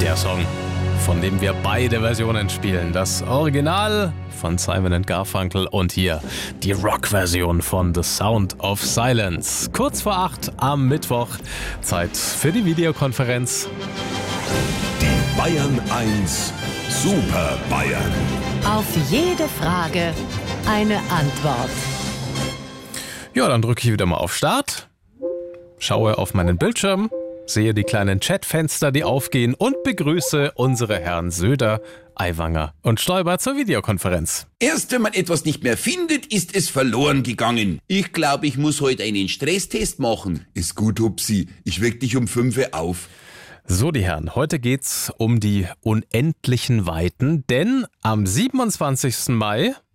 Der Song, von dem wir beide Versionen spielen. Das Original von Simon & Garfunkel und hier die Rock-Version von The Sound of Silence. Kurz vor 8 am Mittwoch. Zeit für die Videokonferenz. Die Bayern 1 Super Bayern. Auf jede Frage eine Antwort. Ja, dann drücke ich wieder mal auf Start, schaue auf meinen Bildschirm, sehe die kleinen Chatfenster, die aufgehen und begrüße unsere Herren Söder, Aiwanger und Stoiber zur Videokonferenz. Erst wenn man etwas nicht mehr findet, ist es verloren gegangen. Ich glaube, ich muss heute einen Stresstest machen. Ist gut, Hupsi. Ich weck dich um 5 Uhr auf. So, die Herren, heute geht's um die unendlichen Weiten, denn am 27. Mai